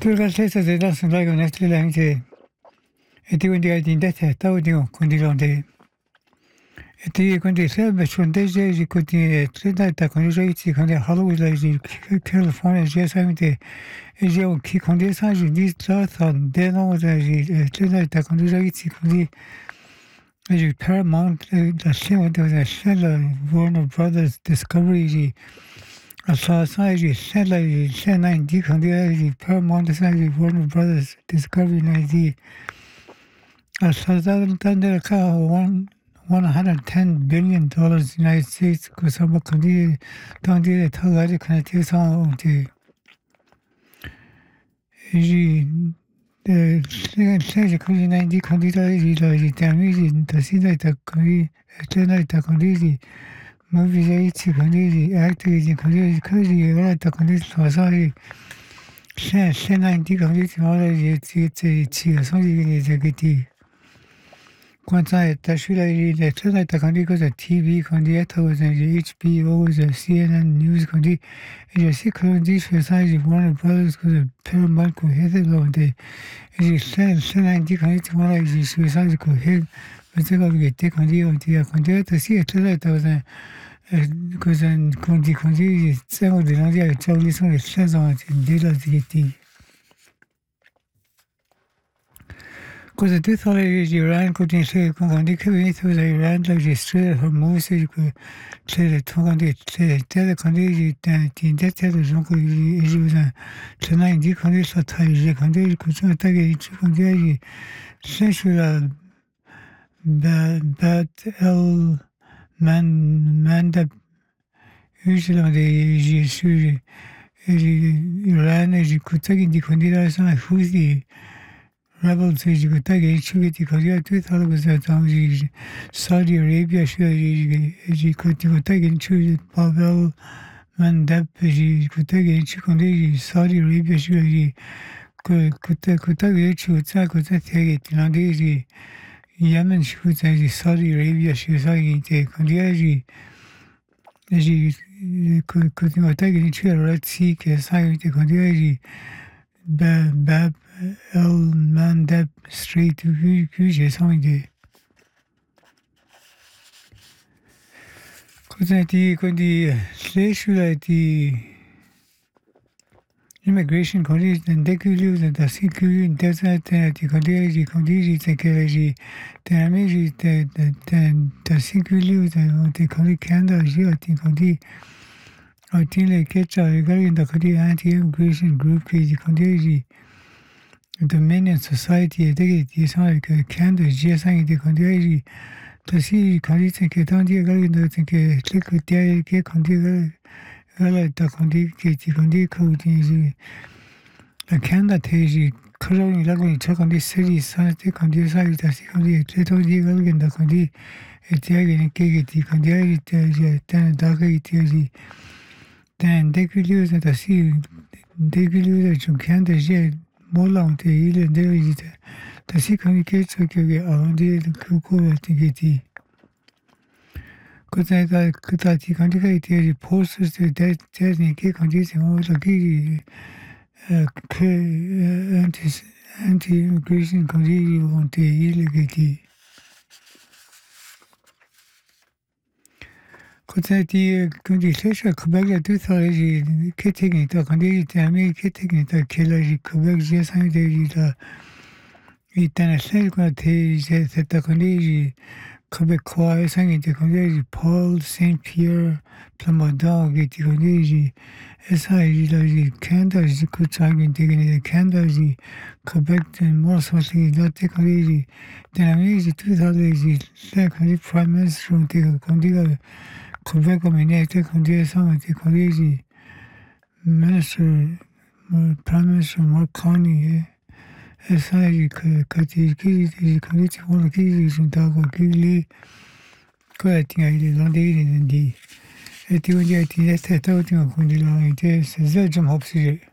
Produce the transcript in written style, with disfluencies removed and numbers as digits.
Turgaltesa de la Sundago Nestlante, Etiwendi Idindete, Taudio, Kundilonde. Eti Kundi Selbe Shundeje, Kuti Trinita Kundiji, Kundi Halloween, California, Jessamite, Ejio Kikondesa, Judith Zarthon, Deno, Trinita Kundiji, Kundi, Paramount, the Shell, the Shell, Warner Brothers Discovery. Society Satellite Channel Deconditioned Paramount Society Warner Brothers Discovery ID. Thunder $110 billion United States Kusama Kondi Dondi Tagadi Connected Sound the Sage Kondi 90 Condita damage the Sina Takuri Channel Takondi. Movies Kondi, actors Kondi, Kondi, Kondi, Wasari, Shen 90 Kondi, it's something is a good tea. Quanta Tashula, the Trinita Kondi goes a TV Kondi, was a HBO, was a CNN News Kondi, and a secret dish for size of Warner Brothers was a Paramount could hit it on the Shen 90 Kondi, one of the suicides could hit. But they got to get taken on the Kondi to see a Trinita was a because Kondi, some of the Landia, Charlie, some of the Shans on it in Dela Ziti. Because the death of Iran could say, Kondi, Kavit was Iran like the straight her most, you could say the Togondi, tell the Kondi, that tell the Jonko issues and tonight, the Kondi, so tight, Kondi, could not take each Kondi, sensual bad L. Manda usually the Iran as you could take in the condition who's the rebels as you could take each of it because you had 2,000 Saudi Arabia as you could take into Babel Mandab as you could take into Saudi Arabia as you could take each of it Yemen should say Saudi Arabia should say the as you could take it into a Red Sea, say the Condiaji Bab El Mandeb Strait to Huge something. Could I the station the immigration conditions and deculus and the security in desert the conditions and carriage damage the security the condi Canada I think I think like catch regarding the anti-immigration group the condition Dominion Society is like Canada GSI the condition the see conditions don't the think click with the condition the Kondi code the Canada Taji, Kurong Lagoon, Chokondi City, Santi Kondi Side, the Kondi, Tetoji, the Kondi, a Tiagan Kiki, Kondi, then Daka, then they could use at the sea, they could use it to Canada, more long to eat and there is the sea communicates around the Kuku at Could I conjugate the posters to that technique condition or the anti-immigration condition on the illegality? Could I the condition Quebec 2000 kitting it or condition damage kitting it or killer Quebec just under the international condition that the condition Québécois, sang the collège Paul Saint-Pierre Plamondon, the collège SI, Canada, the Kuchang, the Canada, the Quebec, and more something, not the collège. Then I made the 2000 Prime Minister from the Condiga, Quebec, the Condiga, the collège Minister, Prime Minister Mark Carney, SI Kati Kiti one of these in Tago Kili Quating I did not eat in the 18 that's the total of Kundila. It is a Zajam Hopsy.